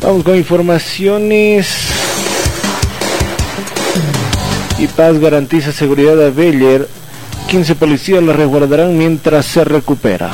Vamos con informaciones. Y Paz garantiza seguridad a Beller. 15 policías la resguardarán mientras se recupera.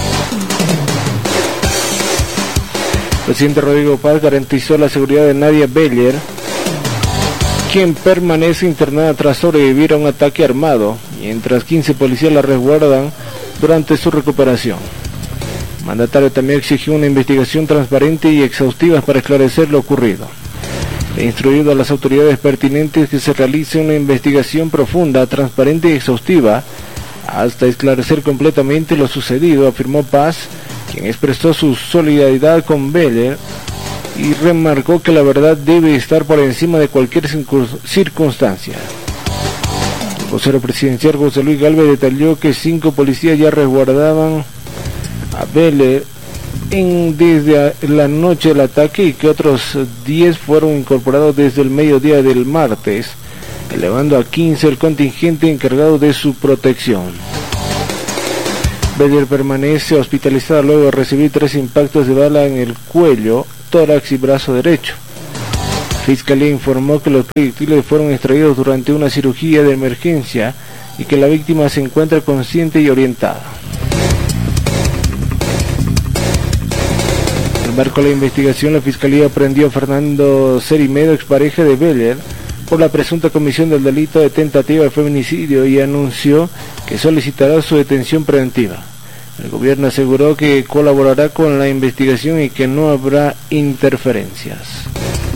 El presidente Rodrigo Paz garantizó la seguridad de Nadia Beller, quien permanece internada tras sobrevivir a un ataque armado, mientras 15 policías la resguardan durante su recuperación. El mandatario también exigió una investigación transparente y exhaustiva para esclarecer lo ocurrido. He instruido a las autoridades pertinentes que se realice una investigación profunda, transparente y exhaustiva hasta esclarecer completamente lo sucedido, afirmó Paz, quien expresó su solidaridad con Beller y remarcó que la verdad debe estar por encima de cualquier circunstancia. El vocero presidencial José Luis Gálvez detalló que 5 policías ya resguardaban a Beller desde la noche del ataque y que otros 10 fueron incorporados desde el mediodía del martes, elevando a 15 el contingente encargado de su protección. Beller permanece hospitalizada luego de recibir 3 impactos de bala en el cuello, tórax y brazo derecho. La Fiscalía informó que los proyectiles fueron extraídos durante una cirugía de emergencia y que la víctima se encuentra consciente y orientada. En el marco de la investigación, la Fiscalía prendió a Fernando Cerimedo, expareja de Beller, por la presunta comisión del delito de tentativa de feminicidio y anunció que solicitará su detención preventiva. El gobierno aseguró que colaborará con la investigación y que no habrá interferencias.